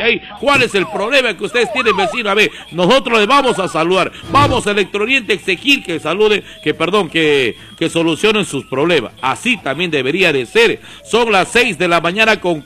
gente ahí. ¿Cuál es el problema que ustedes tienen, vecino? A ver, nosotros les vamos a saludar. Vamos a Electrooriente exigir que saluden, que solucionen sus problemas. Así también debería de ser. Son las 6 de la mañana con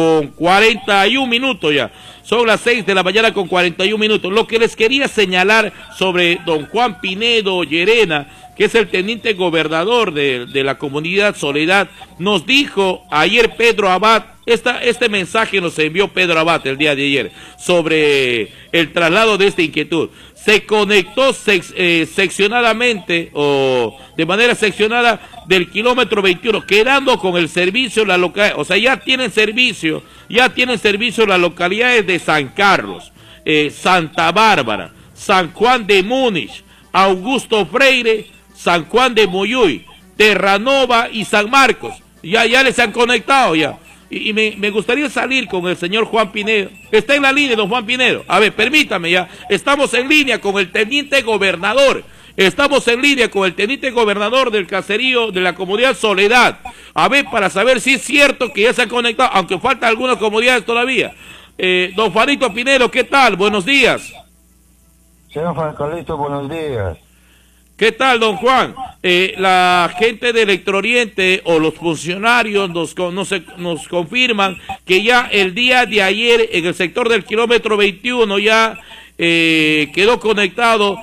41 minutos ya. Son las 6 de la mañana con 41 minutos. Lo que les quería señalar sobre don Juan Pinedo Llerena, que es el teniente gobernador de la comunidad Soledad, nos dijo ayer Pedro Abad, este mensaje nos envió Pedro Abad el día de ayer, sobre el traslado de esta inquietud. Se conectó seccionadamente o de manera seccionada del kilómetro 21, quedando con el servicio la localidad, o sea, ya tienen servicio las localidades de San Carlos, Santa Bárbara, San Juan de Múnich, Augusto Freire, San Juan de Moyuy, Terranova y San Marcos. Ya les han conectado ya. Y me gustaría salir con el señor Juan Pinedo. Está en la línea, don Juan Pinedo. A ver, permítame ya. Estamos en línea con el teniente gobernador. Estamos en línea con el teniente gobernador del caserío de la comunidad Soledad. A ver, para saber si es cierto que ya se han conectado, aunque faltan algunas comunidades todavía. Don Juanito Pinedo, ¿qué tal? Buenos días. Señor Juan Carlito, buenos días. ¿Qué tal, don Juan? La gente de Electrooriente o los funcionarios nos confirman que ya el día de ayer en el sector del kilómetro 21 ya quedó conectado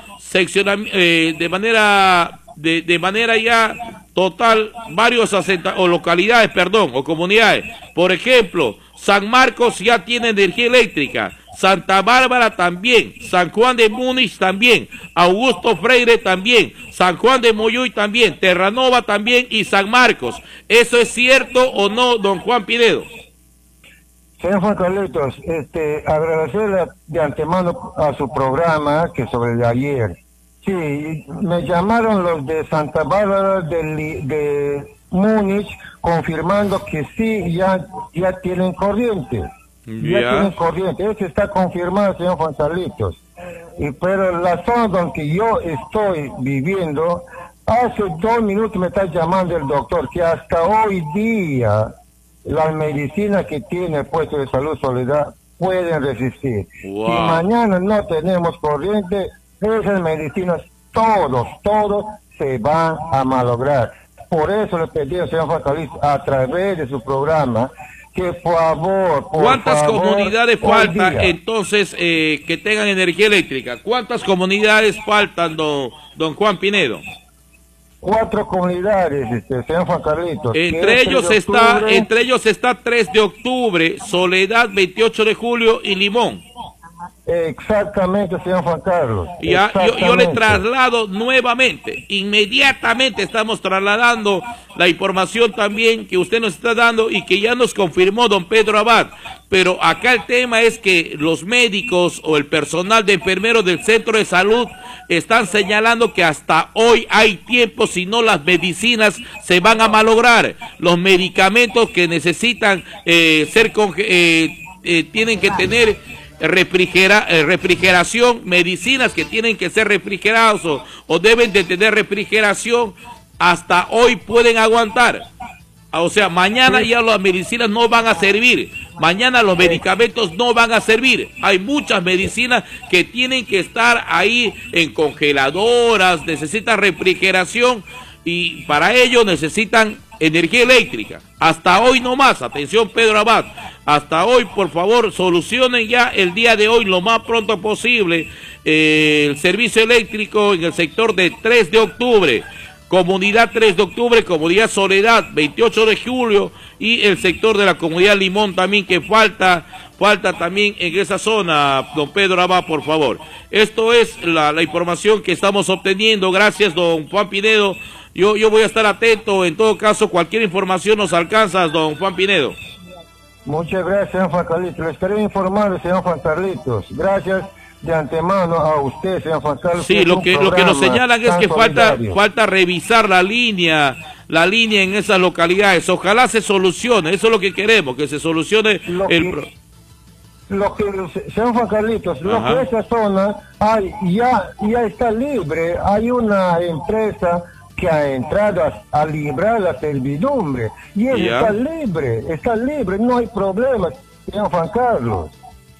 de manera ya total varios localidades, o comunidades. Por ejemplo, San Marcos ya tiene energía eléctrica, Santa Bárbara también, San Juan de Múnich también, Augusto Freire también, San Juan de Moyuy también, Terranova también y San Marcos. ¿Eso es cierto o no, don Juan Pinedo? Señor Juan Carlitos, agradecerle de antemano a su programa que sobre el de ayer. Sí, me llamaron los de Santa Bárbara de Múnich confirmando que sí, ya tienen corriente. Ya tienen corriente. Eso está confirmado, señor Juan Carlitos. Pero la zona donde yo estoy viviendo, hace 2 minutos me está llamando el doctor que hasta hoy día las medicinas que tiene el puesto de salud Soledad pueden resistir. Wow. Si mañana no tenemos corriente, esas medicinas, todos se van a malograr. Por eso le pedí al señor Juan Carlitos, a través de su programa, que por favor... ¿Cuántas comunidades faltan entonces que tengan energía eléctrica? ¿Cuántas comunidades faltan, don Juan Pinedo? 4 comunidades, señor Juan Carlitos. Entre ellos está 3 de octubre, Soledad, 28 de julio y Limón. Exactamente, señor Juan Carlos. Ya, yo le traslado nuevamente, inmediatamente estamos trasladando la información también que usted nos está dando y que ya nos confirmó don Pedro Abad. Pero acá el tema es que los médicos o el personal de enfermeros del centro de salud están señalando que hasta hoy hay tiempo, si no las medicinas se van a malograr. Los medicamentos que necesitan tienen que tener refrigeración, medicinas que tienen que ser refrigerados o deben de tener refrigeración, hasta hoy pueden aguantar. O sea, mañana ya las medicinas no van a servir, mañana los medicamentos no van a servir. Hay muchas medicinas que tienen que estar ahí en congeladoras, necesitan refrigeración y para ello necesitan energía eléctrica. Hasta hoy no más, atención Pedro Abad, hasta hoy por favor solucionen ya el día de hoy lo más pronto posible el servicio eléctrico en el sector de 3 de octubre. Comunidad 3 de octubre, Comunidad Soledad, 28 de julio y el sector de la Comunidad Limón también que falta también en esa zona, don Pedro Abad, por favor. Esto es la información que estamos obteniendo. Gracias, don Juan Pinedo. Yo voy a estar atento, en todo caso, cualquier información nos alcanza, don Juan Pinedo. Muchas gracias, señor Juan Carlitos. Le estaré informando, señor Juan Carlitos. Gracias de antemano a usted, señor Juan Carlos. Sí, lo que nos señalan es que falta revisar la línea en esas localidades. Ojalá se solucione, eso es lo que queremos, que se solucione señor Juan Carlitos, lo que esa zona ya está libre. Hay una empresa que ha entrado a librar la servidumbre y él está libre, no hay problema, señor Juan Carlos.